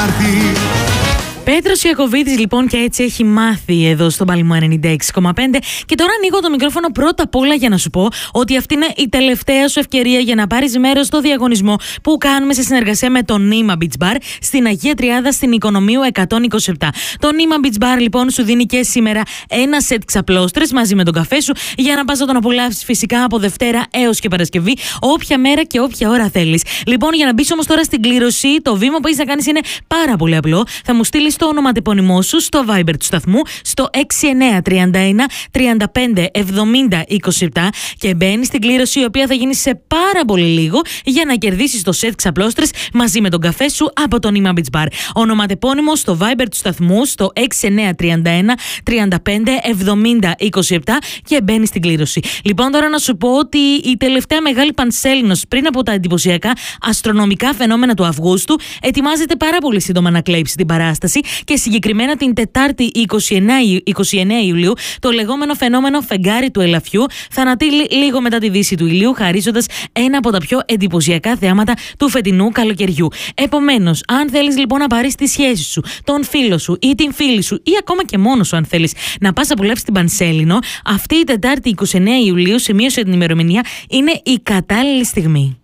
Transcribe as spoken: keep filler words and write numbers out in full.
Τετάρτη. Πέτρος Ιακωβίδης λοιπόν, και έτσι έχει μάθει εδώ στον Παλαιμό ενενήντα έξι κόμμα πέντε. Και τώρα ανοίγω το μικρόφωνο πρώτα απ' όλα για να σου πω ότι αυτή είναι η τελευταία σου ευκαιρία για να πάρεις μέρος στο διαγωνισμό που κάνουμε σε συνεργασία με το Νήμα Beach Bar στην Αγία Τριάδα στην Οικονομίου εκατόν είκοσι επτά. Το Νήμα Beach Bar λοιπόν σου δίνει και σήμερα ένα σετ ξαπλώστρες μαζί με τον καφέ σου για να πας να τον απολαύσεις φυσικά από Δευτέρα έως και Παρασκευή, όποια μέρα και όποια ώρα θέλεις. Λοιπόν, για να μπεις όμως τώρα στην κλήρωση, το βήμα που έχεις να κάνεις είναι πάρα πολύ απλό. Θα μου στείλεις το ονοματεπώνυμό σου στο Viber του σταθμού στο έξι εννιά τρία ένα τριάντα πέντε εβδομήντα είκοσι επτά και μπαίνεις στην κλήρωση, η οποία θα γίνει σε πάρα πολύ λίγο, για να κερδίσεις το σετ ξαπλώστρες μαζί με τον καφέ σου από το Νήμα Beach Bar. Ονοματεπώνυμο στο Viber του σταθμού στο έξι εννιά τρία ένα τριάντα πέντε εβδομήντα είκοσι επτά και μπαίνεις στην κλήρωση. Λοιπόν, τώρα να σου πω ότι η τελευταία μεγάλη πανσέλινος πριν από τα εντυπωσιακά αστρονομικά φαινόμενα του Αυγούστου ετοιμάζεται πάρα πολύ σύντομα να κλέψει την παράσταση, και συγκεκριμένα την Τετάρτη είκοσι εννέα Ιουλίου το λεγόμενο φαινόμενο φεγγάρι του ελαφιού θα ανατείλει λίγο μετά τη δύση του ηλίου, χαρίζοντας ένα από τα πιο εντυπωσιακά θεάματα του φετινού καλοκαιριού. Επομένως, αν θέλεις λοιπόν να πάρεις τη σχέση σου, τον φίλο σου ή την φίλη σου, ή ακόμα και μόνο σου αν θέλεις να πας να απολαύσεις την Πανσέλινο, αυτή η Τετάρτη είκοσι εννέα Ιουλίου, σημείωσε την ημερομηνία, είναι η κατάλληλη στιγμή.